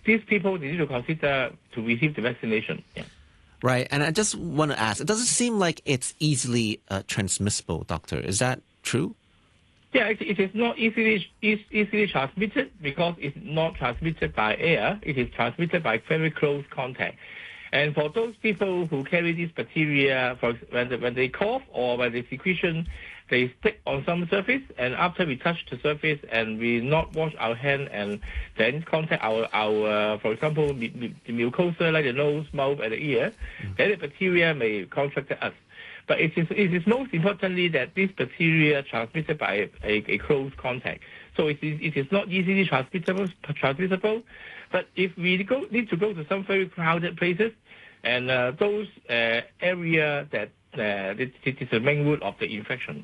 these people they need to consider to receive the vaccination. Yeah. Right. And I just want to ask, it doesn't seem like it's easily transmissible, Doctor. Is that true? Yeah, it is not easily transmitted because it's not transmitted by air. It is transmitted by very close contact. And for those people who carry this bacteria, when they cough or when they secretion, they stick on some surface, and after we touch the surface and we not wash our hand and then contact our for example, the mucosa like the nose, mouth, and the ear, then the bacteria may contract us. But it is most importantly that this bacteria transmitted by a close contact. So it is not easily transmissible. But if we need to go to some very crowded places, and those area that it is the main root of the infection.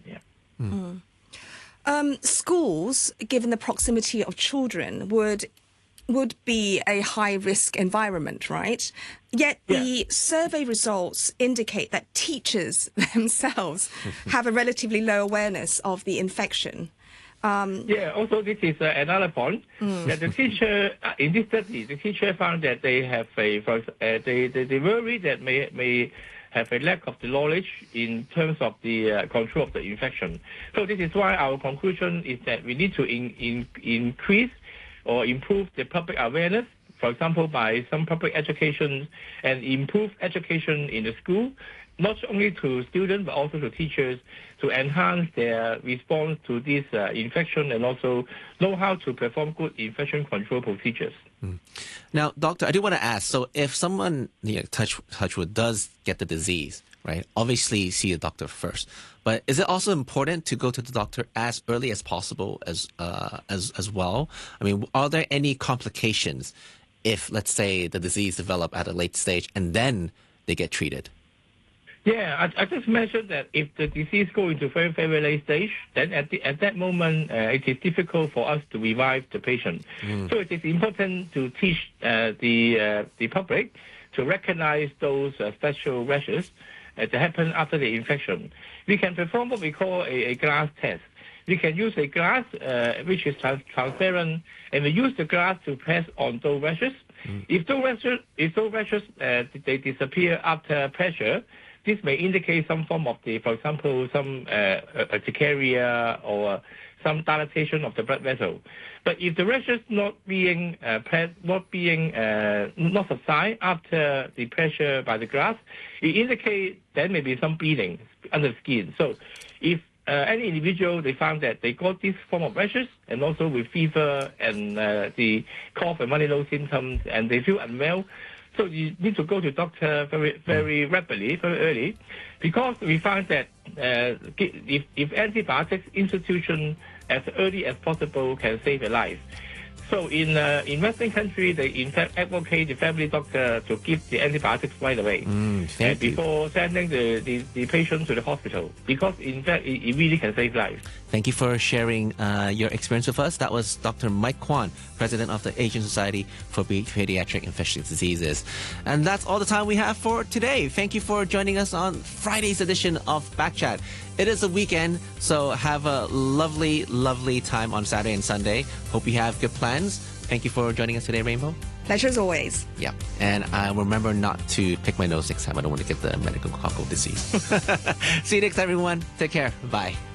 Yeah. Schools, given the proximity of children, would be a high-risk environment, right? Yet the survey results indicate that teachers themselves have a relatively low awareness of the infection. Also this is another point that the teacher in this study, the teacher found that they have they worry that may have a lack of the knowledge in terms of the control of the infection. So this is why our conclusion is that we need to increase or improve the public awareness, for example, by some public education and improve education in the school, not only to students but also to teachers, to enhance their response to this infection and also know how to perform good infection control procedures. Now, Doctor, I do want to ask, so if someone, touch wood, does get the disease, right, obviously see a doctor first, but is it also important to go to the doctor as early as possible as well? I mean, are there any complications if, let's say, the disease develop at a late stage and then they get treated? Yeah, I just mentioned that if the disease goes into very, very late stage, then at that moment, it is difficult for us to revive the patient. So it is important to teach the public to recognize those special rashes that happen after the infection. We can perform what we call a glass test. We can use a glass which is transparent, and we use the glass to press on those rashes. If those rashes they disappear after pressure, this may indicate some form of for example, some urticaria or some dilatation of the blood vessel. But if the rashes not subside after the pressure by the glass, it indicates there may be some bleeding under the skin. So if any individual, they found that they got this form of rashes and also with fever and the cough and runny nose symptoms, and they feel unwell, so you need to go to doctor very, very rapidly, very early, because we find that if antibiotics institution as early as possible can save a life. So in Western countries, they in fact advocate the family doctor to give the antibiotics right away before sending the patient to the hospital, because in fact it really can save lives. Thank you for sharing your experience with us. That was Dr. Mike Kwan, President of the Asian Society for Pediatric Infectious Diseases. And that's all the time we have for today. Thank you for joining us on Friday's edition of Backchat. It is a weekend, so have a lovely, lovely time on Saturday and Sunday. Hope you have good plans. Thank you for joining us today, Rainbow. Pleasure as always. Yeah, and I remember not to pick my nose next time. I don't want to get the meningococcal disease. See you next time, everyone. Take care. Bye.